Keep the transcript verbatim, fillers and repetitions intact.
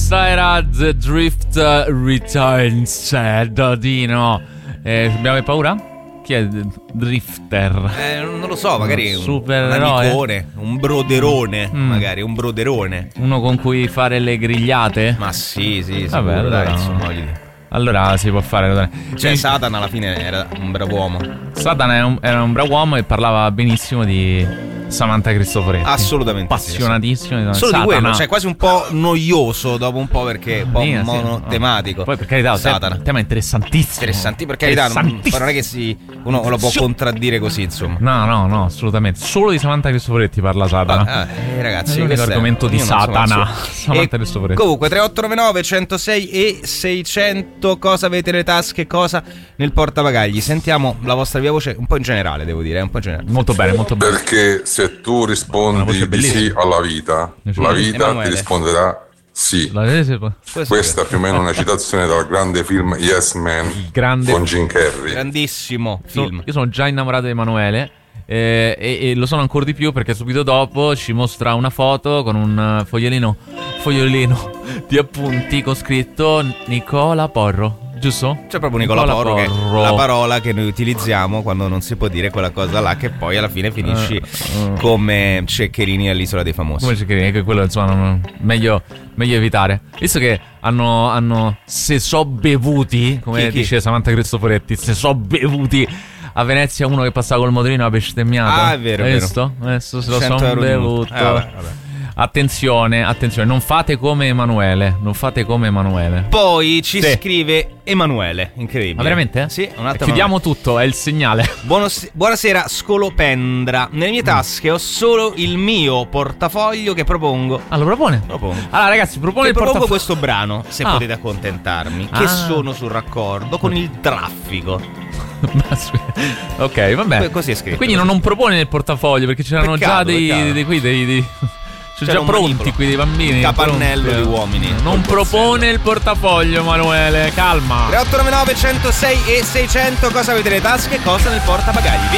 Questa era The Drift Returns, eh, Dodino. Eh, abbiamo paura? Chi è Drifter? Eh, non lo so, magari un, super un amicone, un broderone, mm. magari un broderone. Uno con cui fare le grigliate? Ma sì, sì, sì. Vabbè, allora, dai, insomma, allora si può fare. Cioè, Satana alla fine era un bravo uomo. Satana era un, era un bravo uomo e parlava benissimo di Samantha Cristoforetti. Assolutamente appassionatissimo sì, sì. Solo Satana. di quello, cioè quasi un po' noioso dopo un po', perché un po' Mia, monotematico. Sì. Poi per carità, Satana. Il tema è interessantissimo. Interessanti, per carità, non, non è che si, uno lo può contraddire così, insomma. No, no, no, assolutamente. Solo di Samantha Cristoforetti parla Satana. Eh, ragazzi, è l'unico argomento è, di Satana. Samantha Cristoforetti. Comunque tre otto nove nove centosei e seicento, cosa avete nelle tasche, cosa nel portabagagli. Sentiamo la vostra via voce un po' in generale, devo dire, un po' in generale. Molto bene, molto bene. Perché se tu rispondi di sì alla vita, la vita Emanuele. ti risponderà sì. Questa più o meno è una citazione dal grande film Yes Man grande, con Jim Carrey. Grandissimo film. So, io sono già innamorato di Emanuele. Eh, e, e lo sono ancora di più perché subito dopo ci mostra una foto con un fogliolino fogliolino di appunti con scritto Nicola Porro, giusto? C'è proprio Nicola, Nicola Porro, Porro, che è la parola che noi utilizziamo quando non si può dire quella cosa là, che poi alla fine finisci uh, uh, come Ceccherini all'Isola dei Famosi. Come Ceccherini, che quello insomma non, meglio, meglio evitare. Visto che hanno, hanno se so bevuti, come chi, chi? dice Samantha Cristoforetti, se so bevuti a Venezia uno che passava col motorino ha bestemmiato. Ah, è vero, è vero. Adesso se lo sono bevuto. Eh, vabbè, vabbè. Attenzione, attenzione, non fate come Emanuele. Non fate come Emanuele. Poi ci sì. scrive Emanuele, incredibile. Ma veramente? Sì, un attimo. Chiudiamo tutto, è il segnale. Buonos- buonasera, Scolopendra. Nelle mie tasche ho solo il mio portafoglio che propongo. Ah, lo propone? Propongo. Allora, ragazzi, propone che il propongo portafoglio. questo brano, se ah. potete accontentarmi. Ah. Che sono sul raccordo con il traffico. Ok, vabbè. Così è scritto. Quindi non, non propone nel portafoglio perché c'erano peccato, già dei, dei, dei, qui dei, dei sono già pronti manipolo. Qui dei bambini. Capannello pronti. di uomini. Non propone il portafoglio, Emanuele, calma. tre otto nove nove centosei e seicento, cosa avete nelle tasche, cosa nel portabagagli. Via.